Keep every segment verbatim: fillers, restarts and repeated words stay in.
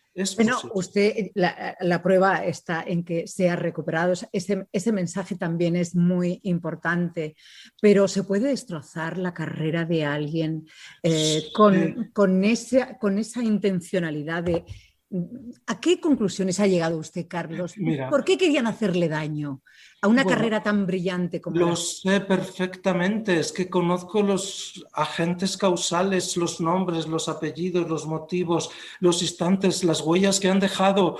Es Bueno, posible. usted, la, la prueba está en que se ha recuperado. Ese, ese mensaje también es muy importante, pero ¿se puede destrozar la carrera de alguien eh, Eh, con, con, esa, con esa intencionalidad de... ¿A qué conclusiones ha llegado usted, Carlos? Mira, ¿Por qué querían hacerle daño a una carrera bueno, tan brillante como lo la... sé perfectamente, es que conozco los agentes causales, los nombres, los apellidos, los motivos, los instantes, las huellas que han dejado,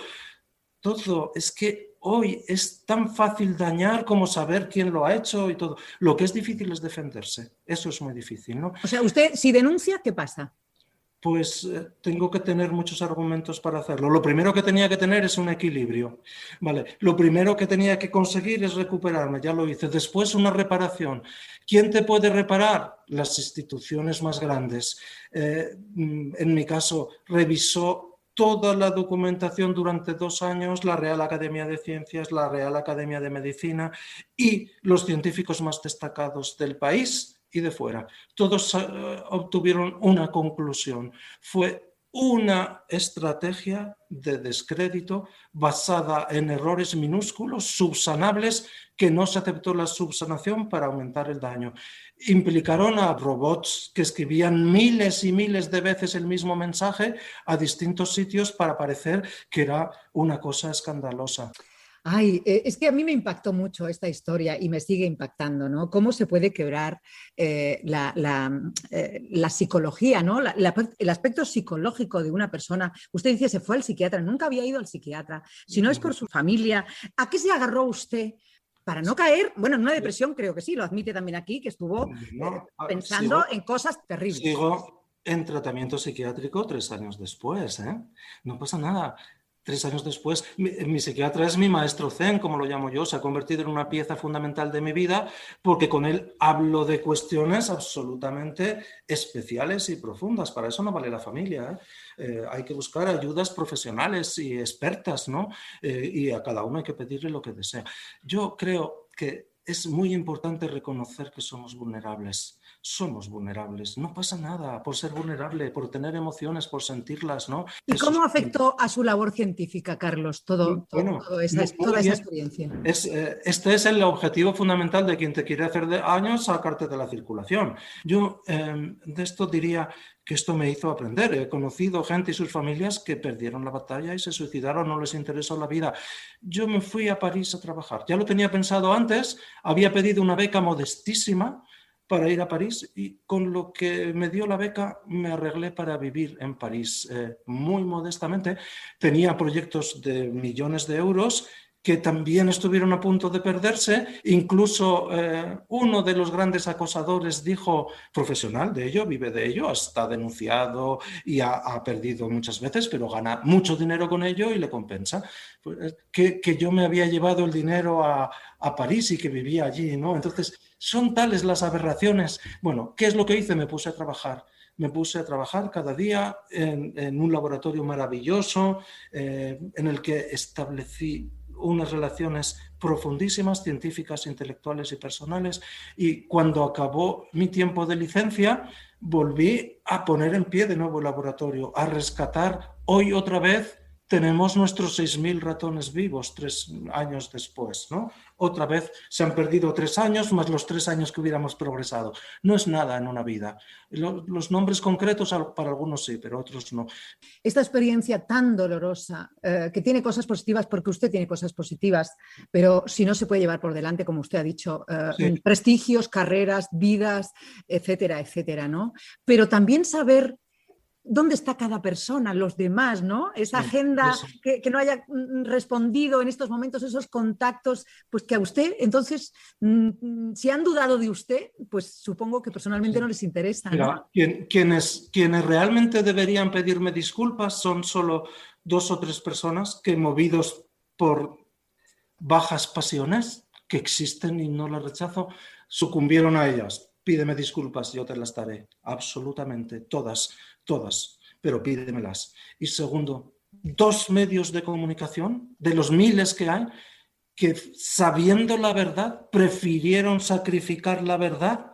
todo. Es que hoy es tan fácil dañar como saber quién lo ha hecho y todo. Lo que es difícil es defenderse, eso es muy difícil, ¿no? O sea, usted si denuncia, ¿qué pasa? Pues eh, tengo que tener muchos argumentos para hacerlo. Lo primero que tenía que tener es un equilibrio. Vale, lo primero que tenía que conseguir es recuperarme, ya lo hice. Después una reparación. ¿Quién te puede reparar? Las instituciones más grandes. Eh, en mi caso, revisó toda la documentación durante dos años, la Real Academia de Ciencias, la Real Academia de Medicina y los científicos más destacados del país y de fuera. Todos uh, obtuvieron una conclusión. Fue una estrategia de descrédito basada en errores minúsculos, subsanables, que no se aceptó la subsanación para aumentar el daño. Implicaron a robots que escribían miles y miles de veces el mismo mensaje a distintos sitios para parecer que era una cosa escandalosa. Ay, eh, es que a mí me impactó mucho esta historia y me sigue impactando, ¿no? Cómo se puede quebrar eh, la, la, eh, la, psicología, ¿no? La, la, el aspecto psicológico de una persona. Usted dice, se fue al psiquiatra, nunca había ido al psiquiatra. Si no es por su familia, ¿a qué se agarró usted? Para no caer, bueno, en una depresión creo que sí, lo admite también aquí, que estuvo eh, No, pensando sigo, en cosas terribles. sigo en tratamiento psiquiátrico tres años después, ¿eh? No pasa nada. Tres años después, mi, mi psiquiatra es mi maestro zen, como lo llamo yo, se ha convertido en una pieza fundamental de mi vida porque con él hablo de cuestiones absolutamente especiales y profundas. Para eso no vale la familia, ¿eh? Eh, hay que buscar ayudas profesionales y expertas, ¿no? Eh, y a cada uno hay que pedirle lo que desea. Yo creo que es muy importante reconocer que somos vulnerables. Somos vulnerables, no pasa nada por ser vulnerable, por tener emociones, por sentirlas, ¿no? ¿Y Eso cómo es... afectó a su labor científica, Carlos, todo, todo, Bueno, todo esa, muy toda esa bien. experiencia? Es, eh, este es el objetivo fundamental de quien te quiere hacer de años, sacarte de la circulación. Yo eh, de esto diría que esto me hizo aprender. He conocido gente y sus familias que perdieron la batalla y se suicidaron, no les interesó la vida. Yo me fui a París a trabajar. Ya lo tenía pensado antes, había pedido una beca modestísima para ir a París y con lo que me dio la beca me arreglé para vivir en París eh, muy modestamente. Tenía proyectos de millones de euros que también estuvieron a punto de perderse. Incluso eh, uno de los grandes acosadores dijo, profesional de ello, vive de ello, está denunciado y ha, ha perdido muchas veces, pero gana mucho dinero con ello y le compensa. Pues, que, que yo me había llevado el dinero a, a París y que vivía allí, ¿no? Entonces, son tales las aberraciones. Bueno, ¿qué es lo que hice? Me puse a trabajar. Me puse a trabajar cada día en, en un laboratorio maravilloso eh, en el que establecí unas relaciones profundísimas, científicas, intelectuales y personales, y cuando acabó mi tiempo de licencia, volví a poner en pie de nuevo el laboratorio, a rescatar. Hoy otra vez tenemos nuestros seis mil ratones vivos tres años después, ¿no? Otra vez se han perdido tres años más los tres años que hubiéramos progresado. No es nada en una vida. Los nombres concretos para algunos sí, pero otros no. Esta experiencia tan dolorosa, eh, que tiene cosas positivas porque usted tiene cosas positivas, pero si no se puede llevar por delante, como usted ha dicho, eh, Sí. prestigios, carreras, vidas, etcétera, etcétera, ¿no? Pero también saber dónde está cada persona, los demás, ¿no? Esa Sí, agenda eso. que, que no haya respondido en estos momentos, esos contactos, pues que a usted, entonces, mmm, si han dudado de usted, pues supongo que personalmente Sí. no les interesa, ¿no? Mira, quien, quienes, quienes realmente deberían pedirme disculpas son solo dos o tres personas que, movidos por bajas pasiones que existen y no las rechazo, sucumbieron a ellas. Pídeme disculpas, yo te las daré. Absolutamente, todas, todas, pero pídemelas. Y segundo, dos medios de comunicación, de los miles que hay, que sabiendo la verdad, prefirieron sacrificar la verdad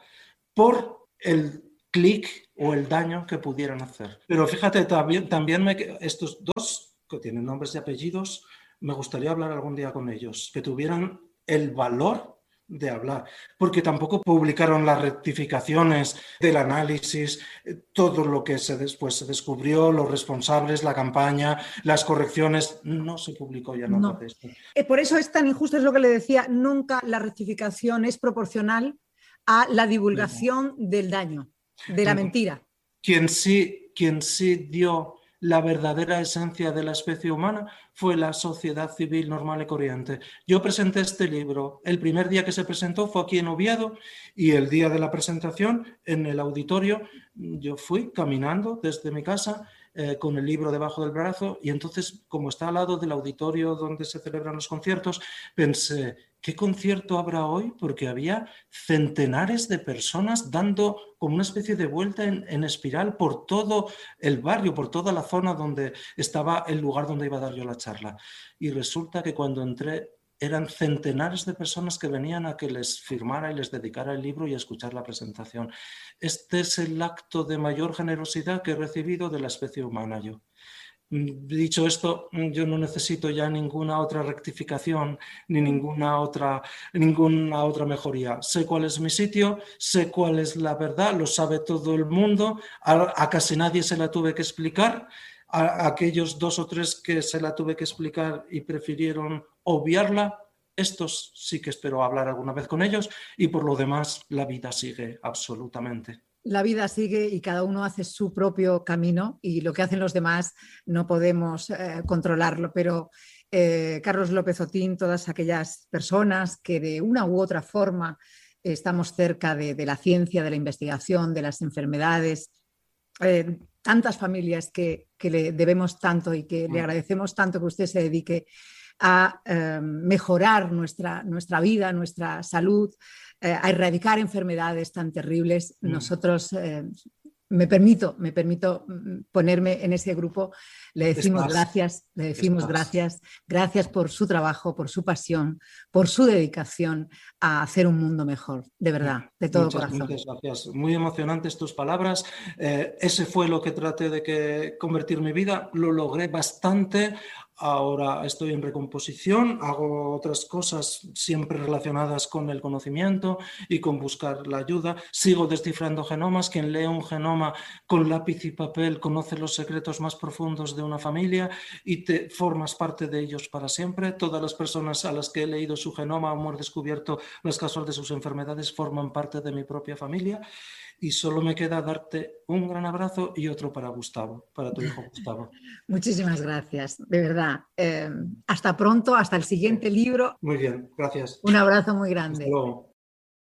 por el clic o el daño que pudieran hacer. Pero fíjate, también, también me, estos dos que tienen nombres y apellidos, me gustaría hablar algún día con ellos, que tuvieran el valor de hablar, porque tampoco publicaron las rectificaciones del análisis, todo lo que se después se descubrió, los responsables, la campaña, las correcciones, no se publicó ya nada No. de esto. Eh, por eso es tan injusto, es lo que le decía, nunca la rectificación es proporcional a la divulgación del daño, de la mentira. Quien sí, quien sí dio la verdadera esencia de la especie humana fue la sociedad civil normal y corriente. Yo presenté este libro, el primer día que se presentó fue aquí en Oviedo y el día de la presentación en el auditorio yo fui caminando desde mi casa eh, con el libro debajo del brazo y entonces, como está al lado del auditorio donde se celebran los conciertos, pensé, ¿qué concierto habrá hoy? Porque había centenares de personas dando como una especie de vuelta en, en espiral por todo el barrio, por toda la zona donde estaba el lugar donde iba a dar yo la charla. Y resulta que cuando entré eran centenares de personas que venían a que les firmara y les dedicara el libro y a escuchar la presentación. Este es el acto de mayor generosidad que he recibido de la especie humana yo. Dicho esto, yo no necesito ya ninguna otra rectificación ni ninguna otra, ninguna otra mejoría. Sé cuál es mi sitio, sé cuál es la verdad, lo sabe todo el mundo, a, a casi nadie se la tuve que explicar. A aquellos dos o tres que se la tuve que explicar y prefirieron obviarla, estos sí que espero hablar alguna vez con ellos y por lo demás la vida sigue absolutamente. La vida sigue y cada uno hace su propio camino y lo que hacen los demás no podemos eh, controlarlo, pero eh, Carlos López Otín, todas aquellas personas que de una u otra forma eh, estamos cerca de, de la ciencia, de la investigación, de las enfermedades, eh, tantas familias que, que le debemos tanto y que le agradecemos tanto que usted se dedique a eh, mejorar nuestra, nuestra vida, nuestra salud, eh, a erradicar enfermedades tan terribles. Mm. Nosotros, eh, me permito, me permito ponerme en ese grupo, le decimos Estás. gracias, le decimos Estás. gracias, gracias por su trabajo, por su pasión, por su dedicación a hacer un mundo mejor, de verdad, de todo muchas, corazón. Muchas gracias, muy emocionantes tus palabras, eh, ese fue lo que traté de que convertir mi vida, lo logré bastante. Ahora estoy en recomposición, hago otras cosas siempre relacionadas con el conocimiento y con buscar la ayuda. Sigo descifrando genomas. Quien lee un genoma con lápiz y papel conoce los secretos más profundos de una familia y te formas parte de ellos para siempre. Todas las personas a las que he leído su genoma o hemos descubierto las causas de sus enfermedades forman parte de mi propia familia. Y solo me queda darte un gran abrazo y otro para Gustavo, para tu hijo Gustavo. Muchísimas gracias, de verdad. Eh, hasta pronto, hasta el siguiente libro. Muy bien, gracias. Un abrazo muy grande. Hasta luego.